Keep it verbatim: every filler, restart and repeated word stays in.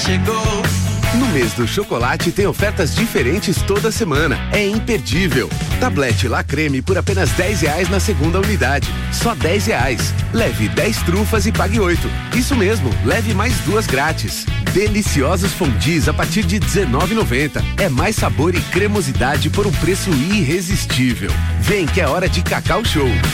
chegou. No mês do chocolate tem ofertas diferentes toda semana. É imperdível. Tablete La Creme por apenas dez reais na segunda unidade. Só dez reais. Leve dez trufas e pague oito. Isso mesmo, leve mais duas grátis. Deliciosos fondis a partir de dezenove reais e noventa centavos. É mais sabor e cremosidade por um preço irresistível. Vem que é hora de Cacau Show.